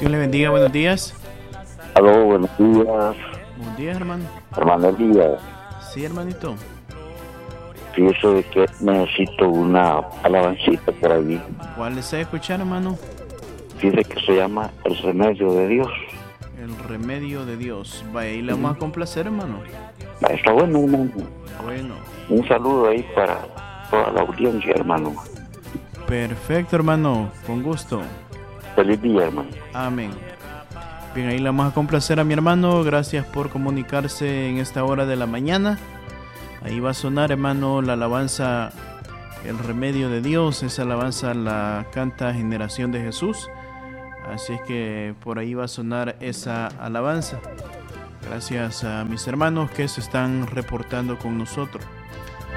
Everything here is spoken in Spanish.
Dios le bendiga, buenos días. Aló, buenos días, Buenos días, hermano. hermano Elías. Sí, hermanito. Fíjese de que necesito una alabancita por allí. ¿Cuál desea escuchar, hermano? Fíjese que se llama El Remedio de Dios. El remedio de Dios. Vaya, y le vamos a complacer, hermano. Está bueno, hermano. Bueno, Un saludo ahí para toda la audiencia, hermano. perfecto, hermano. Con gusto. Feliz día, hermano. Amén. Bien, ahí le vamos a complacer a mi hermano. Gracias por comunicarse en esta hora de la mañana. Ahí va a sonar, hermano, la alabanza El Remedio de Dios. Esa alabanza la canta Generación de Jesús. Así es que por ahí va a sonar esa alabanza. Gracias a mis hermanos que se están reportando con nosotros.